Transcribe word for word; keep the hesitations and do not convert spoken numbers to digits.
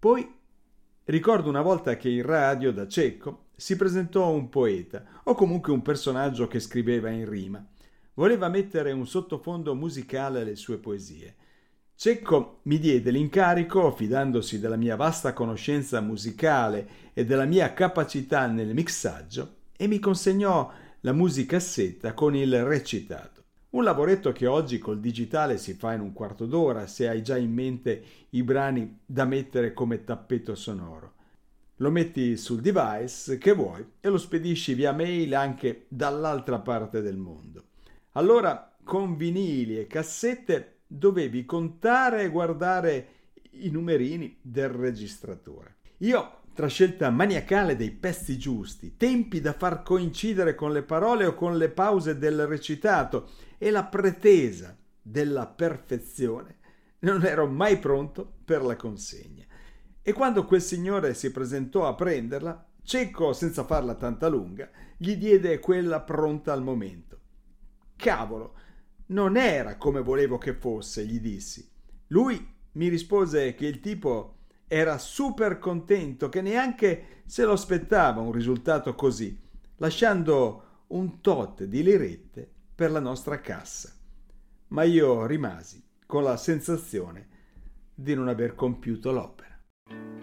Poi ricordo una volta che in radio da cieco si presentò un poeta, o comunque un personaggio che scriveva in rima. Voleva mettere un sottofondo musicale alle sue poesie. Cecco mi diede l'incarico, fidandosi della mia vasta conoscenza musicale e della mia capacità nel mixaggio, e mi consegnò la musicassetta con il recitato. Un lavoretto che oggi col digitale si fa in un quarto d'ora, se hai già in mente i brani da mettere come tappeto sonoro. Lo metti sul device che vuoi e lo spedisci via mail anche dall'altra parte del mondo. Allora, con vinili e cassette, dovevi contare e guardare i numerini del registratore. Io, tra scelta maniacale dei pezzi giusti, tempi da far coincidere con le parole o con le pause del recitato e la pretesa della perfezione, non ero mai pronto per la consegna. E quando quel signore si presentò a prenderla, Cecco, senza farla tanta lunga, gli diede quella pronta al momento. Cavolo, non era come volevo che fosse, gli dissi. Lui mi rispose che il tipo era super contento, che neanche se lo aspettava un risultato così, lasciando un tot di lirette per la nostra cassa. Ma io rimasi con la sensazione di non aver compiuto l'opera.